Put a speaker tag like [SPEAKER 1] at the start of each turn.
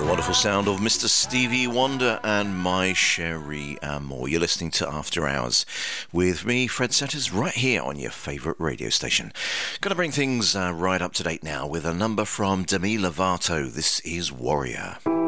[SPEAKER 1] Wonderful sound of Mr. Stevie Wonder and My Cherie Amour. You're listening to After Hours with me, Fred Setters, right here on your favourite radio station. Going to bring things right up to date now with a number from Demi Lovato. This is Warrior.